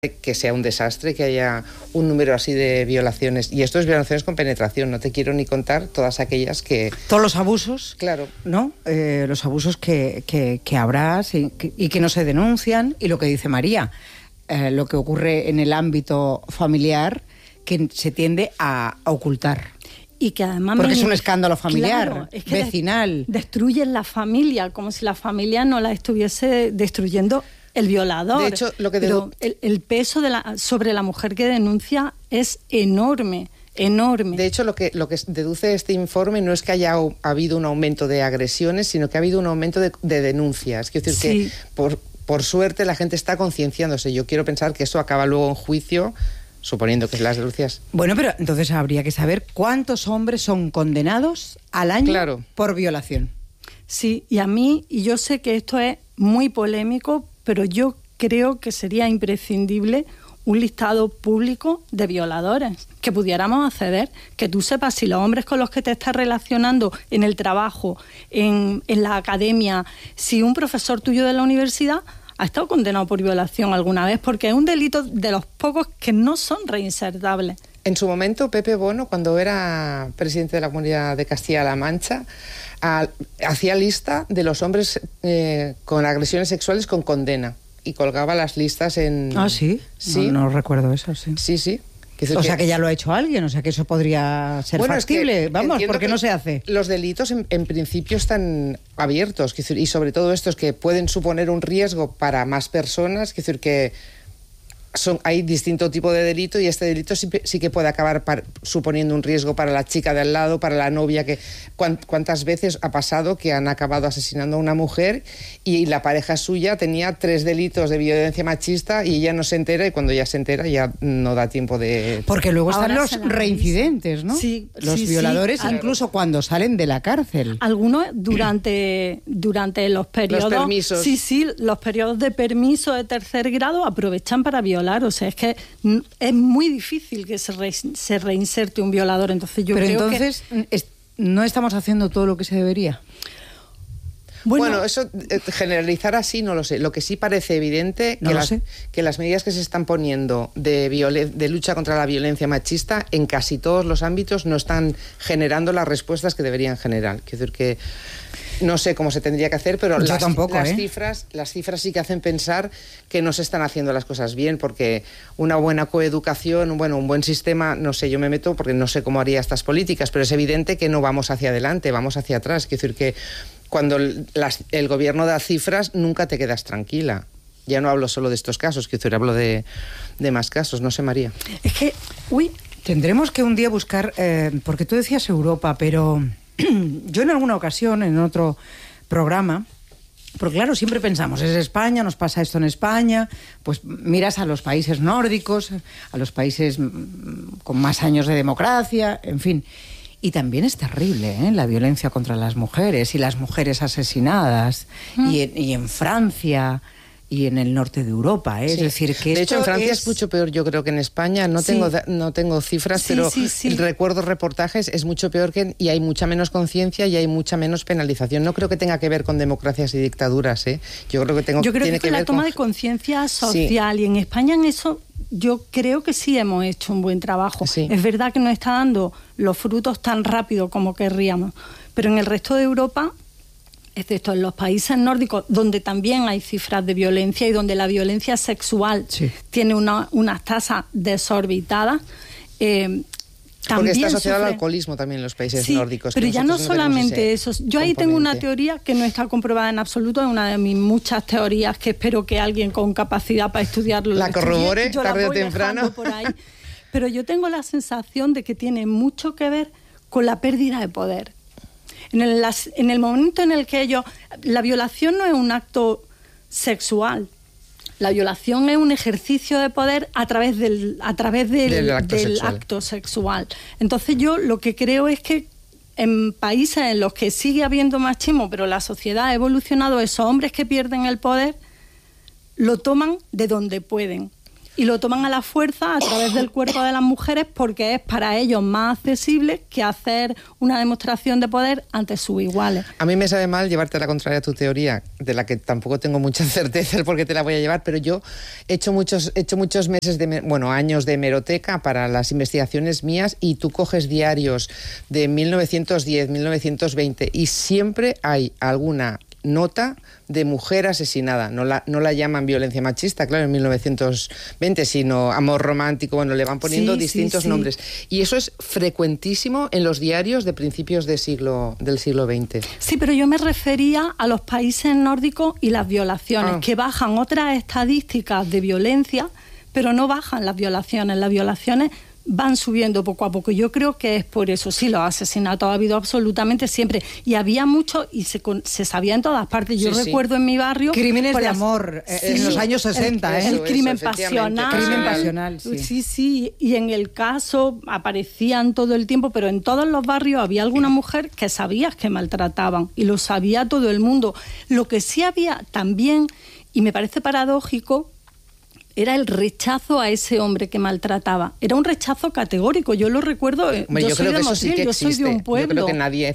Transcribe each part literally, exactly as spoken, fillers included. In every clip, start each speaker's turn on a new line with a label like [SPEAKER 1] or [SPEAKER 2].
[SPEAKER 1] que sea un desastre, que haya un número así de violaciones. Y esto es violaciones con penetración, no te quiero ni contar todas aquellas que...
[SPEAKER 2] Todos los abusos,
[SPEAKER 1] claro,
[SPEAKER 2] ¿no? Eh, los abusos que, que, que habrá y que, y que no se denuncian. Y lo que dice María, eh, lo que ocurre en el ámbito familiar, que se tiende a, a ocultar.
[SPEAKER 3] Y que además...
[SPEAKER 2] Porque
[SPEAKER 3] me...
[SPEAKER 2] es un escándalo familiar,
[SPEAKER 3] claro, es que
[SPEAKER 2] vecinal.
[SPEAKER 3] Destruyen la familia, como si la familia no la estuviese destruyendo el violador.
[SPEAKER 1] De hecho, lo que
[SPEAKER 3] Pero
[SPEAKER 1] dedu-
[SPEAKER 3] el, el peso de la, sobre la mujer que denuncia es enorme, enorme.
[SPEAKER 1] De hecho, lo que, lo que deduce este informe no es que haya au- habido un aumento de agresiones, sino que ha habido un aumento de, de denuncias. Quiero decir
[SPEAKER 3] Sí.
[SPEAKER 1] que, por, por suerte, la gente está concienciándose. Yo quiero pensar que eso acaba luego en juicio, suponiendo que las denuncias...
[SPEAKER 2] Bueno, pero entonces habría que saber cuántos hombres son condenados al año
[SPEAKER 1] Claro.
[SPEAKER 2] por violación.
[SPEAKER 3] Sí, y a mí, y yo sé que esto es muy polémico, pero yo creo que sería imprescindible un listado público de violadores, que pudiéramos acceder, que tú sepas si los hombres con los que te estás relacionando en el trabajo, en, en la academia, si un profesor tuyo de la universidad ha estado condenado por violación alguna vez, porque es un delito de los pocos que no son reinsertables.
[SPEAKER 1] En su momento, Pepe Bono, cuando era presidente de la Comunidad de Castilla-La Mancha, a- hacía lista de los hombres eh, con agresiones sexuales con condena y colgaba las listas en...
[SPEAKER 2] Ah, ¿sí?
[SPEAKER 1] Sí.
[SPEAKER 2] No, no recuerdo eso, sí.
[SPEAKER 1] Sí, sí. Quiero
[SPEAKER 2] O
[SPEAKER 1] decir
[SPEAKER 2] sea que ya lo ha hecho alguien, o sea que eso podría ser
[SPEAKER 1] Bueno, es que
[SPEAKER 2] factible. Vamos,
[SPEAKER 1] entiendo
[SPEAKER 2] ¿por qué
[SPEAKER 1] que
[SPEAKER 2] no se hace?
[SPEAKER 1] Los delitos en, en principio están abiertos, quiero decir, y sobre todo estos que pueden suponer un riesgo para más personas, quiero decir que son, hay distinto tipo de delito y este delito sí, sí que puede acabar par, suponiendo un riesgo para la chica de al lado, para la novia, que cuan, cuántas veces ha pasado que han acabado asesinando a una mujer y la pareja suya tenía tres delitos de violencia machista y ella no se entera, y cuando ya se entera ya no da tiempo de...
[SPEAKER 2] Porque luego están
[SPEAKER 3] Ahora
[SPEAKER 2] los
[SPEAKER 3] se la
[SPEAKER 2] reincidentes, ¿no?
[SPEAKER 3] Sí,
[SPEAKER 2] los
[SPEAKER 3] sí, sí.
[SPEAKER 2] violadores,
[SPEAKER 3] Claro.
[SPEAKER 2] incluso cuando salen de la cárcel.
[SPEAKER 3] Algunos durante, durante los periodos...
[SPEAKER 1] Los permisos.
[SPEAKER 3] Sí, sí, los periodos de permiso de tercer grado aprovechan para violar. O sea, es que mm, es muy difícil que se, re, se reinserte un violador. Entonces yo
[SPEAKER 2] Pero
[SPEAKER 3] creo
[SPEAKER 2] entonces
[SPEAKER 3] que...
[SPEAKER 2] es- no estamos haciendo todo lo que se debería.
[SPEAKER 3] Bueno,
[SPEAKER 1] Bueno, eso eh, generalizar así no lo sé. Lo que sí parece evidente
[SPEAKER 2] No
[SPEAKER 1] que,
[SPEAKER 2] lo
[SPEAKER 1] las,
[SPEAKER 2] sé.
[SPEAKER 1] que las medidas que se están poniendo de, violen- de lucha contra la violencia machista en casi todos los ámbitos no están generando las respuestas que deberían generar. Quiero decir que no sé cómo se tendría que hacer, pero
[SPEAKER 2] Yo
[SPEAKER 1] las,
[SPEAKER 2] tampoco,
[SPEAKER 1] las
[SPEAKER 2] ¿eh?
[SPEAKER 1] cifras, las cifras sí que hacen pensar que no se están haciendo las cosas bien, porque una buena coeducación, bueno, un buen sistema, no sé, yo me meto porque no sé cómo haría estas políticas, pero es evidente que no vamos hacia adelante, vamos hacia atrás. Quiero decir que cuando el, las, el gobierno da cifras, nunca te quedas tranquila. Ya no hablo solo de estos casos, quiero decir, hablo de, de más casos. No sé, María.
[SPEAKER 3] es que... Uy,
[SPEAKER 2] Tendremos que un día buscar, eh, porque tú decías Europa, pero yo en alguna ocasión, en otro programa, porque claro, siempre pensamos, es España, nos pasa esto en España, pues miras a los países nórdicos, a los países mm, con más años de democracia, en fin. Y también es terrible, ¿eh? La violencia contra las mujeres y las mujeres asesinadas,
[SPEAKER 3] Mm.
[SPEAKER 2] y, en, y en Francia y en el norte de Europa, ¿eh?
[SPEAKER 1] Sí.
[SPEAKER 2] Es decir, que
[SPEAKER 1] de
[SPEAKER 2] esto
[SPEAKER 1] hecho, en Francia
[SPEAKER 2] es...
[SPEAKER 1] es mucho peor, yo creo, que en España. No,
[SPEAKER 3] Sí.
[SPEAKER 1] tengo, da- no tengo cifras,
[SPEAKER 3] Sí,
[SPEAKER 1] pero
[SPEAKER 3] sí, sí.
[SPEAKER 1] recuerdo reportajes, es mucho peor que en- y hay mucha menos conciencia y hay mucha menos penalización. No creo que tenga que ver con democracias y dictaduras, ¿eh? Yo creo que, tengo,
[SPEAKER 3] yo creo
[SPEAKER 1] tiene
[SPEAKER 3] que,
[SPEAKER 1] que
[SPEAKER 3] es la
[SPEAKER 1] ver
[SPEAKER 3] toma
[SPEAKER 1] con...
[SPEAKER 3] de conciencia social, y en España en eso yo creo que sí hemos hecho un buen trabajo.
[SPEAKER 1] Sí.
[SPEAKER 3] Es verdad que no está dando los frutos tan rápido como querríamos, pero en el resto de Europa, excepto en los países nórdicos, donde también hay cifras de violencia y donde la violencia sexual
[SPEAKER 2] Sí.
[SPEAKER 3] tiene una, unas tasas desorbitadas, eh,
[SPEAKER 1] Porque
[SPEAKER 3] también
[SPEAKER 1] está asociado al
[SPEAKER 3] sufre-
[SPEAKER 1] alcoholismo también en los países
[SPEAKER 3] Sí,
[SPEAKER 1] nórdicos.
[SPEAKER 3] pero
[SPEAKER 1] que
[SPEAKER 3] ya no
[SPEAKER 1] nosotros tenemos
[SPEAKER 3] solamente
[SPEAKER 1] ese
[SPEAKER 3] eso. Yo ahí tengo una
[SPEAKER 1] componente.
[SPEAKER 3] teoría que no está comprobada en absoluto, es una de mis muchas teorías que espero que alguien con capacidad para estudiarlo
[SPEAKER 1] La
[SPEAKER 3] lo estudie.
[SPEAKER 1] corrobore
[SPEAKER 3] Yo la
[SPEAKER 1] tarde o
[SPEAKER 3] voy
[SPEAKER 1] temprano.
[SPEAKER 3] dejando por ahí. Pero yo tengo la sensación de que tiene mucho que ver con la pérdida de poder. En el, las- en el momento en el que ellos... La violación no es un acto sexual. La violación es un ejercicio de poder a través del, a través del,
[SPEAKER 1] Del acto
[SPEAKER 3] del
[SPEAKER 1] sexual.
[SPEAKER 3] acto sexual. Entonces yo lo que creo es que en países en los que sigue habiendo machismo, pero la sociedad ha evolucionado, esos hombres que pierden el poder lo toman de donde pueden. y lo toman a la fuerza a través del cuerpo de las mujeres porque es para ellos más accesible que hacer una demostración de poder ante sus iguales.
[SPEAKER 1] A mí me sabe mal llevarte a la contraria a tu teoría, de la que tampoco tengo mucha certeza por qué te la voy a llevar, pero yo he hecho muchos, he hecho muchos meses, de, bueno, años de hemeroteca para las investigaciones mías, y tú coges diarios de mil novecientos diez, mil novecientos veinte y siempre hay alguna nota de mujer asesinada. No la, no la llaman violencia machista, claro, en mil novecientos veinte, sino amor romántico. Bueno, le van poniendo
[SPEAKER 3] sí,
[SPEAKER 1] distintos
[SPEAKER 3] sí, sí.
[SPEAKER 1] nombres. Y eso es frecuentísimo en los diarios de principios de siglo, del siglo veinte.
[SPEAKER 3] Sí, pero yo me refería a los países nórdicos y las violaciones,
[SPEAKER 1] ah.
[SPEAKER 3] que bajan otras estadísticas de violencia, pero no bajan las violaciones. Las violaciones van subiendo poco a poco. Yo creo que es por eso. Sí, los asesinatos ha habido absolutamente siempre. Y había muchos, y se, se sabía en todas partes. Yo sí, recuerdo sí. en mi barrio...
[SPEAKER 2] Crímenes de
[SPEAKER 3] las,
[SPEAKER 2] amor, eh,
[SPEAKER 3] sí,
[SPEAKER 2] en los años sesenta,
[SPEAKER 3] el,
[SPEAKER 2] ¿eh?
[SPEAKER 3] El
[SPEAKER 1] eso,
[SPEAKER 3] crimen
[SPEAKER 1] eso,
[SPEAKER 3] pasional.
[SPEAKER 2] Crimen pasional, sí.
[SPEAKER 3] Sí, sí. Y en el caso aparecían todo el tiempo, pero en todos los barrios había alguna mujer que sabías que maltrataban. Y lo sabía todo el mundo. Lo que sí había también, y me parece paradójico, era el rechazo a ese hombre que maltrataba. Era un rechazo categórico, yo lo recuerdo.
[SPEAKER 1] Hombre,
[SPEAKER 3] yo,
[SPEAKER 1] yo
[SPEAKER 3] soy
[SPEAKER 1] creo
[SPEAKER 3] de
[SPEAKER 1] que eso
[SPEAKER 3] Motril,
[SPEAKER 1] sí que
[SPEAKER 3] yo
[SPEAKER 1] existe.
[SPEAKER 3] soy de un pueblo.
[SPEAKER 1] Yo creo que nadie,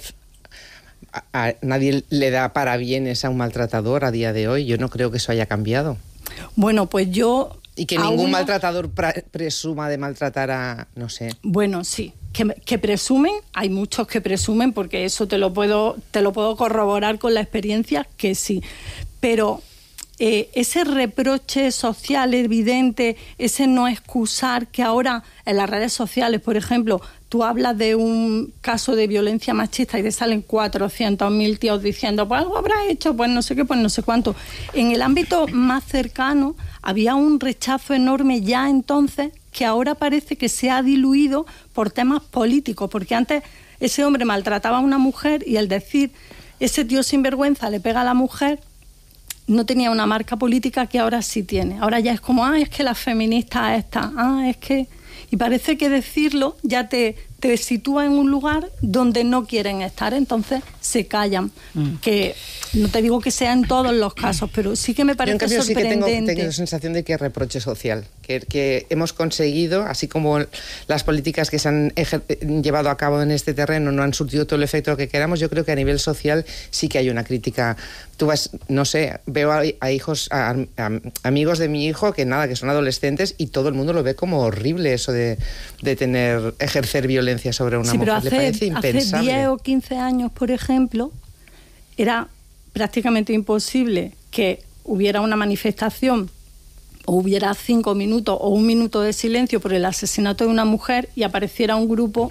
[SPEAKER 1] a, a, nadie le da parabienes a un maltratador a día de hoy. Yo no creo que eso haya cambiado.
[SPEAKER 3] Bueno, pues yo...
[SPEAKER 1] Y que ningún una... maltratador pra, presuma de maltratar a... no sé.
[SPEAKER 3] Bueno, sí. Que, que presumen, hay muchos que presumen, porque eso te lo puedo, te lo puedo corroborar con la experiencia, que sí. Pero... Eh, ese reproche social evidente, ese no excusar, que ahora en las redes sociales, por ejemplo, tú hablas de un caso de violencia machista y te salen cuatrocientos mil tíos diciendo, pues algo habrá hecho, pues no sé qué, pues no sé cuánto. En el ámbito más cercano había un rechazo enorme ya entonces, que ahora parece que se ha diluido por temas políticos, porque antes ese hombre maltrataba a una mujer y el decir, ese tío sinvergüenza le pega a la mujer, no tenía una marca política que ahora sí tiene. Ahora ya es como, ah, es que la feminista está, ah, es que... Y parece que decirlo ya te, te sitúa en un lugar donde no quieren estar, entonces se callan. Mm. Que no te digo que sea en todos los casos, pero sí que me parece sorprendente. Yo en cambio
[SPEAKER 1] sí que tengo, tengo la sensación de que es reproche social, que, que hemos conseguido, así como las políticas que se han ejer- llevado a cabo en este terreno no han surtido todo el efecto que queramos, yo creo que a nivel social sí que hay una crítica. Tú vas, no sé, veo a, a hijos, a, a, a amigos de mi hijo que nada, que son adolescentes y todo el mundo lo ve como horrible eso de, de tener, ejercer violencia sobre una
[SPEAKER 3] sí,
[SPEAKER 1] mujer.
[SPEAKER 3] Pero hace,
[SPEAKER 1] le parece impensable.
[SPEAKER 3] Hace diez o quince años, por ejemplo, era prácticamente imposible que hubiera una manifestación o hubiera cinco minutos o un minuto de silencio por el asesinato de una mujer y apareciera un grupo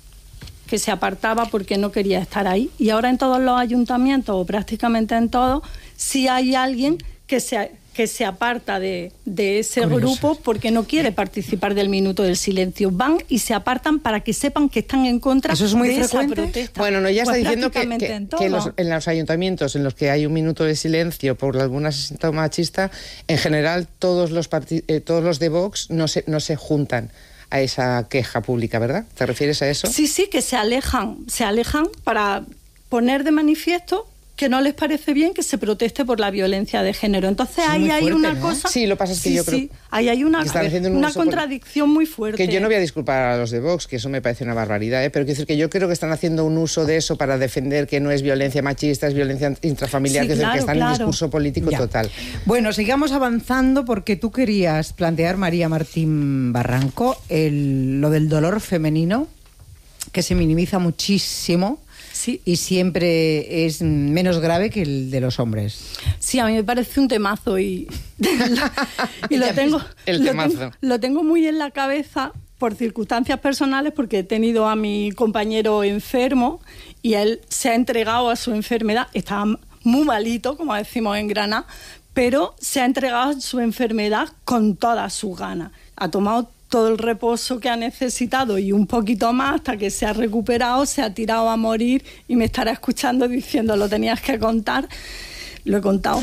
[SPEAKER 3] que se apartaba porque no quería estar ahí. Y ahora en todos los ayuntamientos, o prácticamente en todos, sí hay alguien que se, que se aparta de, de ese Curioso. grupo porque no quiere participar del minuto del silencio. Van y se apartan para que sepan que están en contra
[SPEAKER 2] ¿Eso es muy
[SPEAKER 3] de
[SPEAKER 2] frecuente?
[SPEAKER 3] esa protesta.
[SPEAKER 1] Bueno, no, ya está
[SPEAKER 3] pues
[SPEAKER 1] diciendo que, que,
[SPEAKER 3] en,
[SPEAKER 1] que los, en los ayuntamientos en los que hay un minuto de silencio por algún asesinato machista, en general todos los, part- eh, todos los de Vox no se, no se juntan a esa queja pública, ¿verdad? ¿Te refieres a eso?
[SPEAKER 3] Sí, sí, que se alejan, se alejan para poner de manifiesto que no les parece bien que se proteste por la violencia de género. Entonces ahí fuerte, hay una ¿no? cosa...
[SPEAKER 1] Sí, lo que pasa es que
[SPEAKER 3] sí,
[SPEAKER 1] yo creo...
[SPEAKER 3] Sí, ahí hay una, un una contradicción por... muy fuerte.
[SPEAKER 1] Que yo no voy a disculpar a los de Vox, que eso me parece una barbaridad, ¿eh? Pero quiero decir que yo creo que están haciendo un uso de eso para defender que no es violencia machista, es violencia intrafamiliar, sí, que, claro, es decir, que están claro. en discurso político ya. total.
[SPEAKER 2] Bueno, sigamos avanzando porque tú querías plantear, María Martín Barranco, el, lo del dolor femenino, que se minimiza muchísimo. Sí. Y siempre es menos grave que el de los hombres.
[SPEAKER 3] Sí, a mí me parece un temazo y, y lo, tengo,
[SPEAKER 1] el
[SPEAKER 3] lo,
[SPEAKER 1] temazo.
[SPEAKER 3] tengo, lo tengo muy en la cabeza por circunstancias personales, porque he tenido a mi compañero enfermo y él se ha entregado a su enfermedad. Estaba muy malito, como decimos en Granada, pero se ha entregado a su enfermedad con todas sus ganas. Ha tomado todo el reposo que ha necesitado y un poquito más hasta que se ha recuperado, se ha tirado a morir y me estará escuchando diciendo, lo tenías que contar. Lo he contado.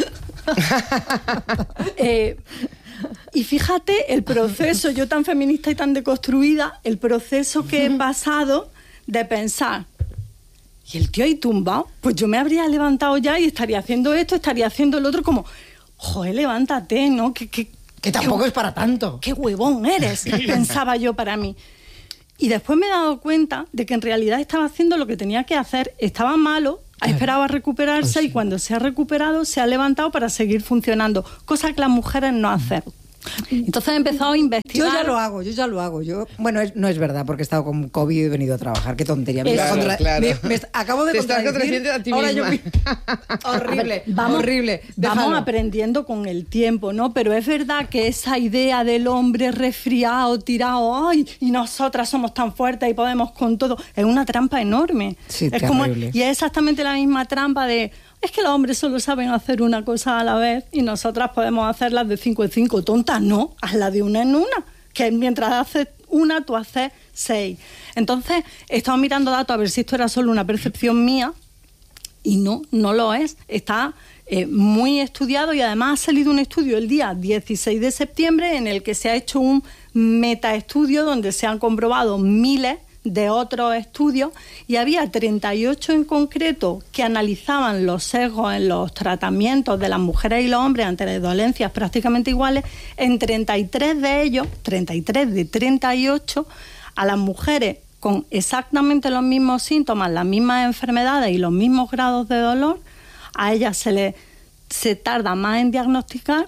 [SPEAKER 3] eh, y fíjate el proceso, yo tan feminista y tan deconstruida, el proceso que he pasado de pensar, y el tío ahí tumbado, pues yo me habría levantado ya y estaría haciendo esto, estaría haciendo el otro, como, joder, levántate, ¿no? Que, que
[SPEAKER 2] Que tampoco
[SPEAKER 3] qué,
[SPEAKER 2] es para tanto.
[SPEAKER 3] ¡Qué huevón eres! Pensaba yo para mí. Y después me he dado cuenta de que en realidad estaba haciendo lo que tenía que hacer. Estaba malo, ha esperado a recuperarse, oh, sí. y cuando se ha recuperado se ha levantado para seguir funcionando, cosa que las mujeres no hacen. Entonces he empezado a investigar.
[SPEAKER 2] Yo ya lo hago, yo ya lo hago. Yo, bueno, es, no es verdad, porque he estado con COVID y he venido a trabajar. Qué tontería. Me
[SPEAKER 1] claro,
[SPEAKER 2] contra...
[SPEAKER 1] claro.
[SPEAKER 2] Me, me, acabo de
[SPEAKER 1] Te estás contradiciendo a ti misma.
[SPEAKER 2] Ahora yo... horrible, ver,
[SPEAKER 3] vamos,
[SPEAKER 2] horrible.
[SPEAKER 3] Vamos
[SPEAKER 2] Déjalo.
[SPEAKER 3] aprendiendo con el tiempo, ¿no? Pero es verdad que esa idea del hombre resfriado, tirado, ay, y nosotras somos tan fuertes y podemos con todo, es una trampa enorme.
[SPEAKER 2] Sí,
[SPEAKER 3] es
[SPEAKER 2] terrible.
[SPEAKER 3] como, y es exactamente la misma trampa de... Es que los hombres solo saben hacer una cosa a la vez y nosotras podemos hacerlas de cinco en cinco. Tontas, no, hazla de una en una. Que mientras haces una, tú haces seis. Entonces, he estado mirando datos a ver si esto era solo una percepción mía y no, no lo es. Está eh, muy estudiado y además ha salido un estudio el día dieciséis de septiembre en el que se ha hecho un metaestudio donde se han comprobado miles de otros estudios y había treinta y ocho en concreto que analizaban los sesgos en los tratamientos de las mujeres y los hombres ante dolencias prácticamente iguales. En treinta y tres de ellos, treinta y tres de treinta y ocho, a las mujeres con exactamente los mismos síntomas, las mismas enfermedades y los mismos grados de dolor, a ellas se les se tarda más en diagnosticar,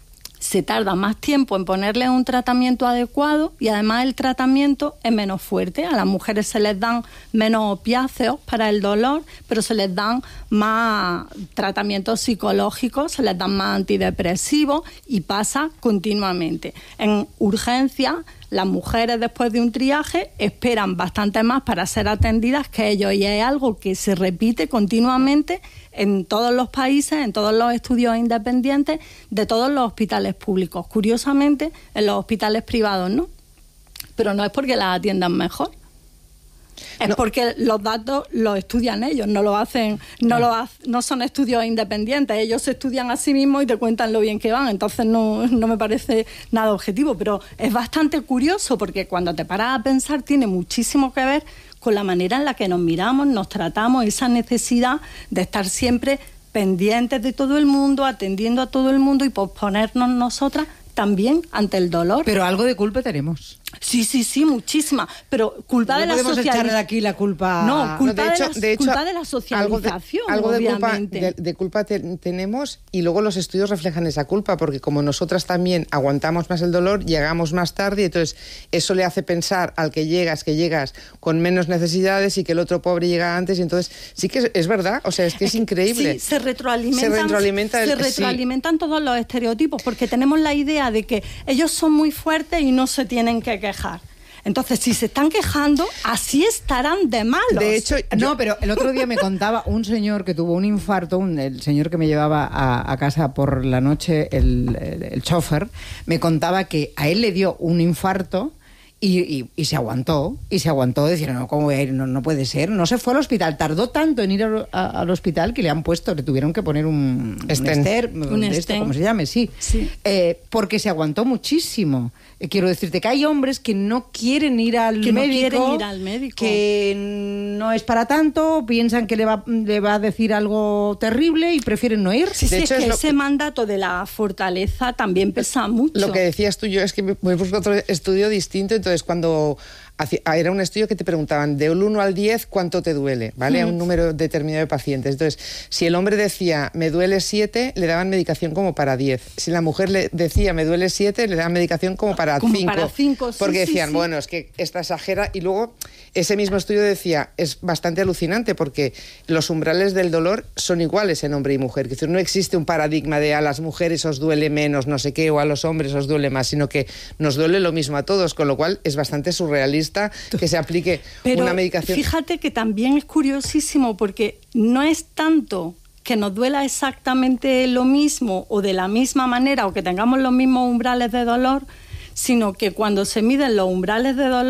[SPEAKER 3] se tarda más tiempo en ponerles un tratamiento adecuado y además el tratamiento es menos fuerte. A las mujeres se les dan menos opiáceos para el dolor, pero se les dan más tratamientos psicológicos, se les dan más antidepresivos y pasa continuamente. En urgencia, las mujeres después de un triaje esperan bastante más para ser atendidas que ellos y es algo que se repite continuamente en todos los países, en todos los estudios independientes de todos los hospitales públicos. Curiosamente, en los hospitales privados no, pero no es porque las atiendan mejor. Es no. porque los datos los estudian ellos, no lo hacen, no, no. lo ha, no son estudios independientes, ellos se estudian a sí mismos y te cuentan lo bien que van, entonces no, no me parece nada objetivo, pero es bastante curioso porque cuando te paras a pensar tiene muchísimo que ver con la manera en la que nos miramos, nos tratamos, esa necesidad de estar siempre pendientes de todo el mundo, atendiendo a todo el mundo y posponernos nosotras también ante el dolor.
[SPEAKER 2] Pero algo de culpa tenemos.
[SPEAKER 3] Sí, sí, sí, muchísima. Pero culpa
[SPEAKER 2] no
[SPEAKER 3] de la socialización.
[SPEAKER 2] No podemos echarle aquí la culpa.
[SPEAKER 3] No, culpa,
[SPEAKER 1] no, de, hecho,
[SPEAKER 3] de, la,
[SPEAKER 1] de hecho,
[SPEAKER 3] culpa de la socialización.
[SPEAKER 1] Algo de, algo de culpa,
[SPEAKER 3] obviamente.
[SPEAKER 1] de, de culpa te, tenemos y luego los estudios reflejan esa culpa porque como nosotras también aguantamos más el dolor, llegamos más tarde y entonces eso le hace pensar al que llegas, que llegas con menos necesidades y que el otro pobre llega antes y entonces sí que es, es verdad, o sea, es que es, es increíble.
[SPEAKER 3] Sí, se retroalimentan,
[SPEAKER 1] se retroalimenta el,
[SPEAKER 3] se retroalimentan sí. todos los estereotipos porque tenemos la idea de que ellos son muy fuertes y no se tienen que quejar. Entonces, si se están quejando, así estarán de malos.
[SPEAKER 2] De hecho, yo... no, pero el otro día me contaba un señor que tuvo un infarto, un, el señor que me llevaba a, a casa por la noche, el, el, el chofer, me contaba que a él le dio un infarto y, y, y se aguantó, y se aguantó, decir, no, ¿cómo voy a ir? No, no puede ser. No se fue al hospital, tardó tanto en ir a, a, al hospital que le han puesto, le tuvieron que poner un, un ester,
[SPEAKER 3] un
[SPEAKER 2] de esto, como se llame, sí,
[SPEAKER 3] sí.
[SPEAKER 2] Eh, porque se aguantó muchísimo. Eh, quiero decirte que hay hombres que no quieren ir al
[SPEAKER 3] que
[SPEAKER 2] médico,
[SPEAKER 3] no quieren ir al médico,
[SPEAKER 2] que no es para tanto, piensan que le va, le va a decir algo terrible y prefieren no ir.
[SPEAKER 3] Sí,
[SPEAKER 1] de
[SPEAKER 3] sí,
[SPEAKER 1] hecho,
[SPEAKER 3] es que
[SPEAKER 1] es lo...
[SPEAKER 3] ese mandato de la fortaleza también pesa mucho.
[SPEAKER 1] Lo que decías tú, yo es que me he buscado otro estudio distinto, entonces cuando hacía, era un estudio que te preguntaban del uno al diez cuánto te duele, ¿vale? Mm. A un número determinado de pacientes. Entonces, si el hombre decía me duele siete, le daban medicación como para diez. Si la mujer le decía me duele siete, le daban medicación como para cinco. Porque
[SPEAKER 3] sí,
[SPEAKER 1] decían,
[SPEAKER 3] sí, sí.
[SPEAKER 1] bueno, es que esta exagera. Y luego ese mismo estudio decía, es bastante alucinante porque los umbrales del dolor son iguales en hombre y mujer. Es decir, no existe un paradigma de a las mujeres os duele menos, no sé qué, o a los hombres os duele más, sino que nos duele lo mismo a todos, con lo cual es bastante surrealista que se aplique
[SPEAKER 3] Pero
[SPEAKER 1] una medicación.
[SPEAKER 3] Fíjate que también es curiosísimo porque no es tanto que nos duela exactamente lo mismo o de la misma manera o que tengamos los mismos umbrales de dolor, sino que cuando se miden los umbrales de dolor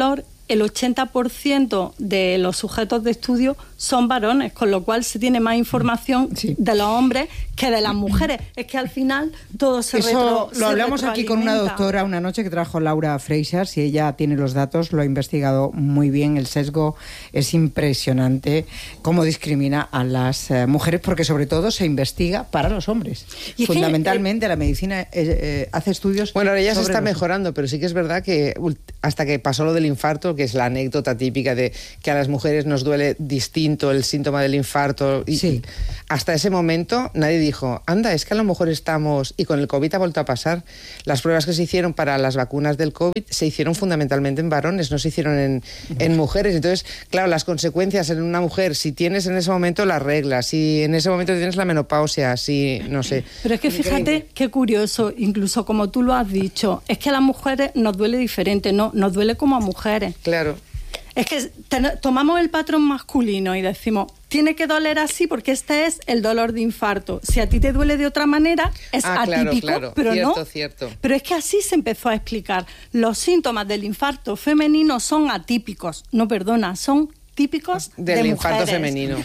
[SPEAKER 3] el ochenta por ciento de los sujetos de estudio son varones, con lo cual se tiene más información sí. de los hombres que de las mujeres. Es que al final todo se
[SPEAKER 2] Eso
[SPEAKER 3] retro,
[SPEAKER 2] lo
[SPEAKER 3] se
[SPEAKER 2] hablamos aquí con una doctora una noche que trajo Laura Freixas, y ella tiene los datos, lo ha investigado muy bien. El sesgo es impresionante, cómo discrimina a las eh, mujeres, porque sobre todo se investiga para los hombres. Y Fundamentalmente que, eh, la medicina eh, eh, hace estudios.
[SPEAKER 1] Bueno, ahora ya se está
[SPEAKER 2] los...
[SPEAKER 1] mejorando, pero sí que es verdad que hasta que pasó lo del infarto, que es la anécdota típica de que a las mujeres nos duele distinto el síntoma del infarto, y
[SPEAKER 2] sí.
[SPEAKER 1] hasta ese momento nadie dijo, anda, es que a lo mejor estamos, y con el COVID ha vuelto a pasar. Las pruebas que se hicieron para las vacunas del COVID se hicieron fundamentalmente en varones, no se hicieron en, en mujeres. Entonces, claro, las consecuencias en una mujer, si tienes en ese momento la regla, si en ese momento tienes la menopausia, si no sé.
[SPEAKER 3] Pero es que fíjate qué curioso, incluso como tú lo has dicho, es que a las mujeres nos duele diferente, no, nos duele como a mujeres.
[SPEAKER 1] Claro.
[SPEAKER 3] Es que ten, tomamos el patrón masculino y decimos, tiene que doler así porque este es el dolor de infarto. Si a ti te duele de otra manera, es
[SPEAKER 1] ah,
[SPEAKER 3] atípico,
[SPEAKER 1] claro, claro.
[SPEAKER 3] pero
[SPEAKER 1] cierto,
[SPEAKER 3] no.
[SPEAKER 1] Cierto.
[SPEAKER 3] Pero es que así se empezó a explicar. Los síntomas del infarto femenino son atípicos. No, perdona, son típicos
[SPEAKER 1] del
[SPEAKER 3] de
[SPEAKER 1] infarto
[SPEAKER 3] mujeres.
[SPEAKER 1] femenino.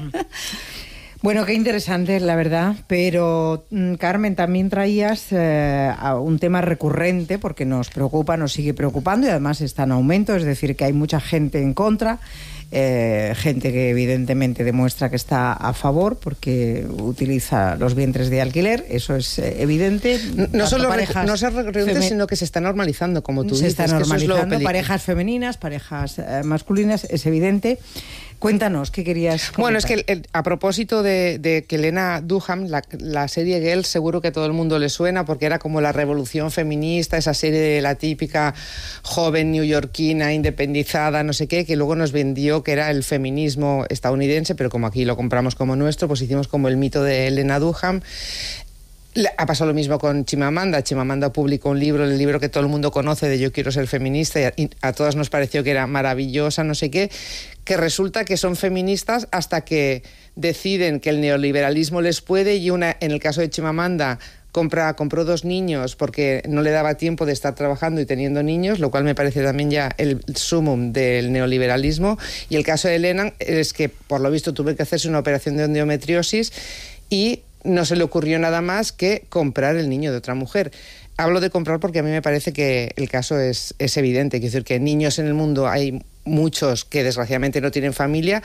[SPEAKER 2] Bueno, qué interesante, la verdad, pero Carmen, también traías eh, un tema recurrente, porque nos preocupa, nos sigue preocupando, y además está en aumento, es decir, que hay mucha gente en contra, eh, gente que evidentemente demuestra que está a favor porque utiliza los vientres de alquiler, eso es eh, evidente.
[SPEAKER 1] No, no solo parejas no se reduce, sino que se está normalizando, como tú
[SPEAKER 2] se
[SPEAKER 1] dices.
[SPEAKER 2] Se está normalizando,
[SPEAKER 1] es
[SPEAKER 2] parejas femeninas, parejas eh, masculinas, es evidente. Cuéntanos, ¿qué querías comentar?
[SPEAKER 1] Bueno, es que el, el, a propósito de, de que Lena Dunham, la, la serie Girls, seguro que a todo el mundo le suena, porque era como la revolución feminista, esa serie de la típica joven neoyorquina, independizada, no sé qué, que luego nos vendió que era el feminismo estadounidense, pero como aquí lo compramos como nuestro, pues hicimos como el mito de Lena Dunham. Ha pasado lo mismo con Chimamanda. Chimamanda publicó un libro, el libro que todo el mundo conoce de Yo quiero ser feminista, y a todas nos pareció que era maravillosa, no sé qué, que resulta que son feministas hasta que deciden que el neoliberalismo les puede, y una, en el caso de Chimamanda, compra, compró dos niños porque no le daba tiempo de estar trabajando y teniendo niños, lo cual me parece también ya el sumum del neoliberalismo. Y el caso de Elena es que, por lo visto, tuve que hacerse una operación de endometriosis y no se le ocurrió nada más que comprar el niño de otra mujer. Hablo de comprar porque a mí me parece que el caso es, es evidente. Quiero decir que niños en el mundo hay muchos que desgraciadamente no tienen familia,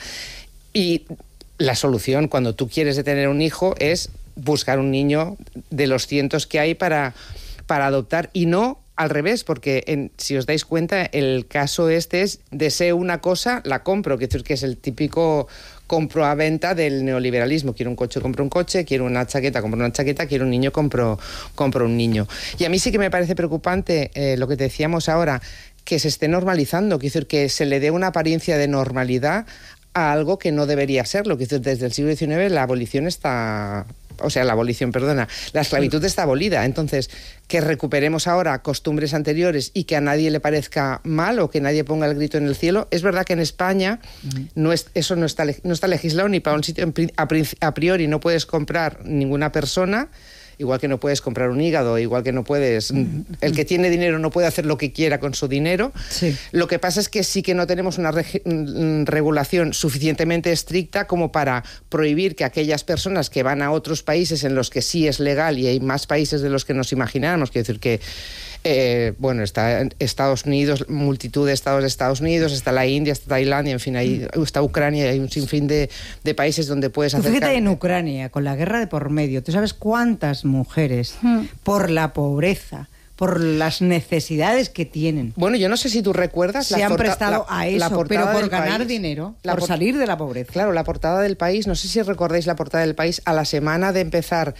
[SPEAKER 1] y la solución cuando tú quieres de tener un hijo es buscar un niño de los cientos que hay para, para adoptar, y no al revés, porque en, si os dais cuenta, el caso este es deseo una cosa, la compro, que es el típico compro a venta del neoliberalismo. Quiero un coche, compro un coche, quiero una chaqueta, compro una chaqueta, quiero un niño, compro, compro un niño. Y a mí sí que me parece preocupante eh, lo que te decíamos ahora, que se esté normalizando, quiero decir, que se le dé una apariencia de normalidad a algo que no debería serlo. Quiero decir, desde el siglo diecinueve la abolición está... O sea, la abolición, perdona, la esclavitud está abolida. Entonces, que recuperemos ahora costumbres anteriores y que a nadie le parezca mal o que nadie ponga el grito en el cielo. Es verdad que en España uh-huh. no es, eso no está, no está legislado ni para un sitio. A, a priori no puedes comprar ninguna persona, igual que no puedes comprar un hígado, igual que no puedes... Uh-huh. El que tiene dinero no puede hacer lo que quiera con su dinero.
[SPEAKER 2] Sí.
[SPEAKER 1] Lo que pasa es que sí que no tenemos una reg- regulación suficientemente estricta como para prohibir que aquellas personas que van a otros países en los que sí es legal, y hay más países de los que nos imaginamos, quiero decir que Eh, bueno, está Estados Unidos, multitud de estados de Estados Unidos, está la India, está Tailandia, en fin, ahí está Ucrania, hay un sinfín de, de países donde puedes hacer...
[SPEAKER 2] Fíjate en Ucrania, con la guerra de por medio, ¿tú sabes cuántas mujeres, hmm. por la pobreza, por las necesidades que tienen?
[SPEAKER 1] Bueno, yo no sé si tú recuerdas...
[SPEAKER 2] Se
[SPEAKER 1] la
[SPEAKER 2] han
[SPEAKER 1] porta-
[SPEAKER 2] prestado
[SPEAKER 1] la,
[SPEAKER 2] a eso,
[SPEAKER 1] la
[SPEAKER 2] pero por ganar
[SPEAKER 1] país,
[SPEAKER 2] dinero,
[SPEAKER 1] la
[SPEAKER 2] por
[SPEAKER 1] por-
[SPEAKER 2] salir de la pobreza.
[SPEAKER 1] Claro, la portada del País, no sé si recordáis la portada del País, a la semana de empezar...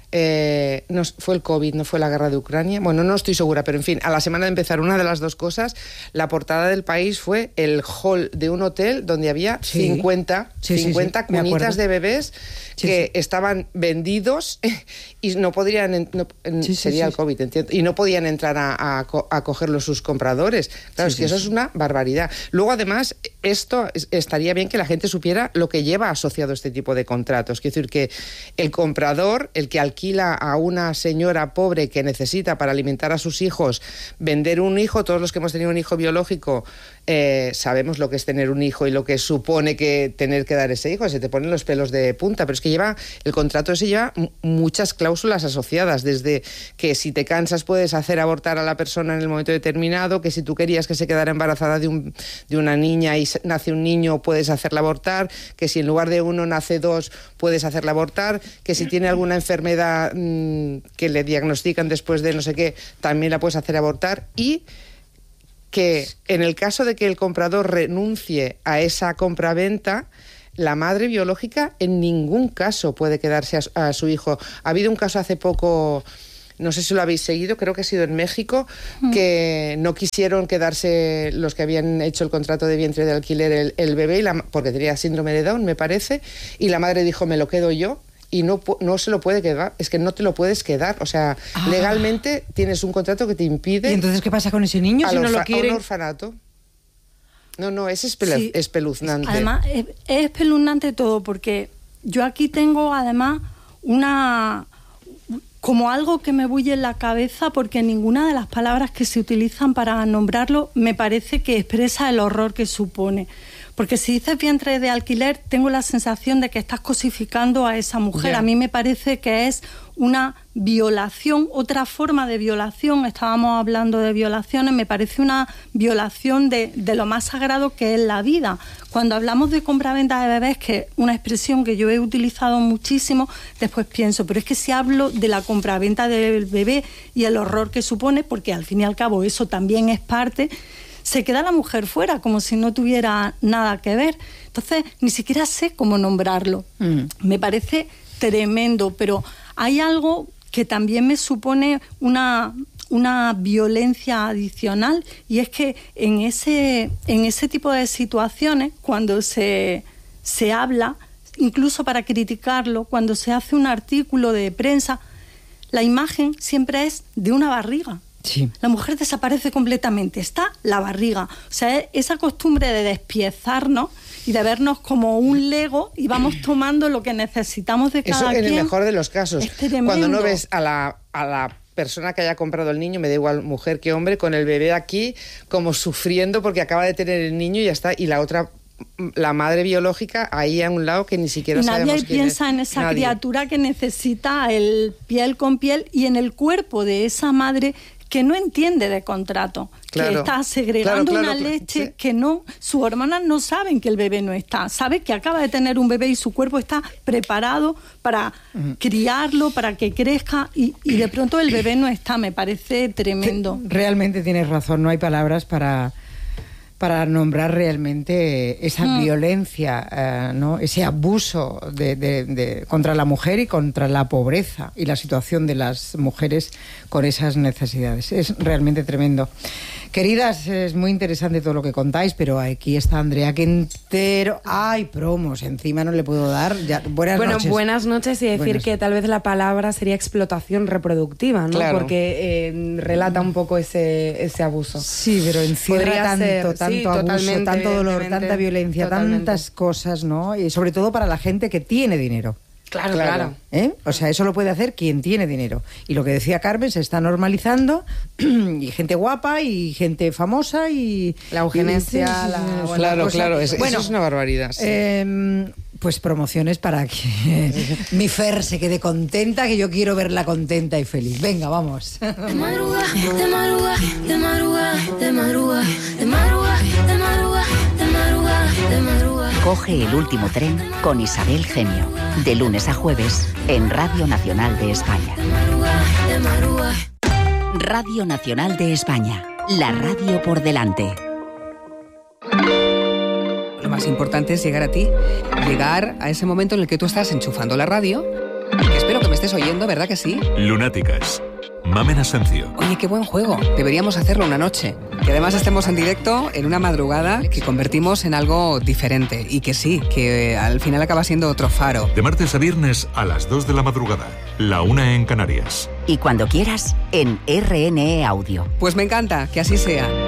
[SPEAKER 1] Eh, no, fue el COVID, no fue la guerra de Ucrania. Bueno, no estoy segura, pero en fin, a la semana de empezar una de las dos cosas, la portada del País fue el hall de un hotel donde había
[SPEAKER 2] sí.
[SPEAKER 1] cincuenta,
[SPEAKER 2] sí,
[SPEAKER 1] cincuenta
[SPEAKER 2] sí, sí,
[SPEAKER 1] cunitas de bebés
[SPEAKER 2] sí,
[SPEAKER 1] que
[SPEAKER 2] sí.
[SPEAKER 1] estaban vendidos y no podrían, no,
[SPEAKER 2] sí,
[SPEAKER 1] sería
[SPEAKER 2] sí,
[SPEAKER 1] el COVID, entiendo, y no podían entrar a, a, a cogerlos sus compradores. Claro,
[SPEAKER 2] sí,
[SPEAKER 1] es que
[SPEAKER 2] sí,
[SPEAKER 1] eso
[SPEAKER 2] sí.
[SPEAKER 1] es una barbaridad. Luego, además, esto estaría bien que la gente supiera lo que lleva asociado este tipo de contratos. Quiero decir que el comprador, el que alquila a una señora pobre que necesita para alimentar a sus hijos, vender un hijo, todos los que hemos tenido un hijo biológico, eh, sabemos lo que es tener un hijo y lo que supone que tener que dar ese hijo, se te ponen los pelos de punta, pero es que lleva, el contrato ese lleva muchas cláusulas asociadas, desde que si te cansas puedes hacer abortar a la persona en el momento determinado, que si tú querías que se quedara embarazada de, un, de una niña y nace un niño puedes hacerla abortar, que si en lugar de uno nace dos puedes hacerla abortar, que si tiene alguna enfermedad mmm, que le diagnostican después de no sé qué, también la puedes hacer abortar, y que en el caso de que el comprador renuncie a esa compraventa, la madre biológica en ningún caso puede quedarse a, a su hijo. Ha habido un caso hace poco, no sé si lo habéis seguido, creo que ha sido en México, mm. que no quisieron quedarse los que habían hecho el contrato de vientre de alquiler el, el bebé, y la, porque tenía síndrome de Down, me parece, y la madre dijo, me lo quedo yo. Y no, no se lo puede quedar, es que no te lo puedes quedar, o sea, ah. legalmente tienes un contrato que te impide...
[SPEAKER 2] ¿Y entonces qué pasa con ese niño si no lo quieren?
[SPEAKER 1] A un orfanato. No, no, es espelu sí. espeluznante.
[SPEAKER 3] Además, es, es espeluznante todo, porque yo aquí tengo además una... como algo que me bulle en la cabeza, porque ninguna de las palabras que se utilizan para nombrarlo me parece que expresa el horror que supone. Porque si dices vientre de alquiler, tengo la sensación de que estás cosificando a esa mujer. Yeah. A mí me parece que es una violación, otra forma de violación. Estábamos hablando de violaciones, me parece una violación de, de lo más sagrado que es la vida. Cuando hablamos de compraventa de bebés, que es una expresión que yo he utilizado muchísimo, después pienso, pero es que si hablo de la compraventa del bebé y el horror que supone, porque al fin y al cabo eso también es parte... se queda la mujer fuera, como si no tuviera nada que ver. Entonces, ni siquiera sé cómo nombrarlo. Mm. Me parece tremendo, pero hay algo que también me supone una, una violencia adicional, y es que en ese, en ese tipo de situaciones, cuando se, se habla, incluso para criticarlo, cuando se hace un artículo de prensa, la imagen siempre es de una barriga. Sí. La mujer desaparece completamente, está la barriga. O sea, esa costumbre de despiezarnos y de vernos como un Lego y vamos tomando lo que necesitamos de cada quien.
[SPEAKER 1] Eso en el mejor de los casos. Cuando no ves a la, a la persona que haya comprado el niño, me da igual mujer que hombre, con el bebé aquí como sufriendo porque acaba de tener el niño y ya está, y la otra... la madre biológica ahí a un lado que ni siquiera
[SPEAKER 3] nadie
[SPEAKER 1] sabemos quién
[SPEAKER 3] piensa
[SPEAKER 1] es.
[SPEAKER 3] en esa
[SPEAKER 1] Nadie.
[SPEAKER 3] criatura que necesita el piel con piel y en el cuerpo de esa madre que no entiende de contrato, claro, que está segregando claro, claro, una leche sí. que no, sus hormonas no saben que el bebé no está, sabe que acaba de tener un bebé y su cuerpo está preparado para uh-huh. criarlo, para que crezca, y, y de pronto el bebé no está. Me parece tremendo.
[SPEAKER 2] Realmente tienes razón, no hay palabras para... para nombrar realmente esa mm. violencia, eh, ¿no? Ese abuso de, de, de, contra la mujer y contra la pobreza y la situación de las mujeres con esas necesidades. Es realmente tremendo. Queridas, es muy interesante todo lo que contáis, pero aquí está Andrea Quintero. ¡Ay, promos! Encima no le puedo dar. Ya, buenas
[SPEAKER 4] bueno,
[SPEAKER 2] noches.
[SPEAKER 4] buenas noches y decir
[SPEAKER 2] buenas.
[SPEAKER 4] que tal vez la palabra sería explotación reproductiva, ¿no?
[SPEAKER 1] Claro.
[SPEAKER 4] Porque eh, relata un poco ese, ese abuso.
[SPEAKER 2] Sí, pero encierra tanto, ser, tanto
[SPEAKER 4] sí,
[SPEAKER 2] abuso, tanto dolor, tanta violencia, totalmente. Tantas cosas, ¿no? Y sobre todo para la gente que tiene dinero.
[SPEAKER 4] Claro, claro. claro.
[SPEAKER 2] ¿Eh? O sea, eso lo puede hacer quien tiene dinero. Y lo que decía Carmen, se está normalizando, y gente guapa y gente famosa y...
[SPEAKER 4] La eugenesia,
[SPEAKER 2] y,
[SPEAKER 4] la...
[SPEAKER 1] Bueno, claro, cosa. claro, es, bueno, eso es una barbaridad. Sí.
[SPEAKER 2] Eh, pues promociones para que mi Fer se quede contenta, que yo quiero verla contenta y feliz. Venga, vamos. De madruga, de madruga, de madruga, de madruga, de madruga, de madruga,
[SPEAKER 5] de madruga, de madruga. Coge el último tren con Isabel Gemio, de lunes a jueves en Radio Nacional de España. Radio Nacional de España, la radio por delante.
[SPEAKER 6] Lo más importante es llegar a ti, llegar a ese momento en el que tú estás enchufando la radio, y que espero que me estés oyendo, ¿verdad que sí?
[SPEAKER 7] Lunáticas. Mamen Asencio.
[SPEAKER 6] Oye, qué buen juego. Deberíamos hacerlo una noche. Que además estemos en directo en una madrugada que convertimos en algo diferente. Y que sí, que al final acaba siendo otro faro.
[SPEAKER 7] De martes a viernes a las dos de la madrugada. La una en Canarias.
[SPEAKER 5] Y cuando quieras, en R N E Audio.
[SPEAKER 6] Pues me encanta, que así sea.